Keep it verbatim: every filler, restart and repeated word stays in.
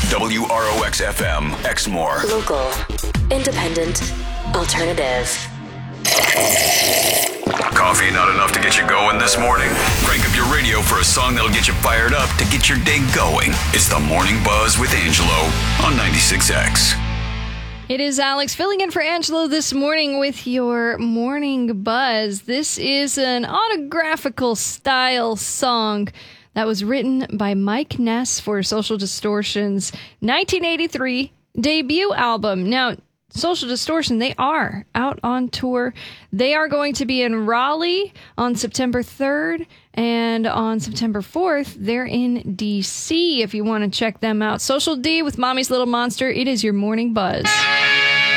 W R O X F M, Exmoor. Local, independent, alternative. Coffee not enough to get you going this morning? Crank up your radio for a song that'll get you fired up to get your day going. It's the Morning Buzz with Angelo on ninety-six X. It is Alex filling in for Angelo this morning with your Morning Buzz. This is an autographical style song that was written by Mike Ness for Social Distortion's nineteen eighty-three debut album. Now, Social Distortion, they are out on tour. They are going to be in Raleigh on September third, and on September fourth, they're in D C if you want to check them out. Social D with Mommy's Little Monster. It is your Morning Buzz.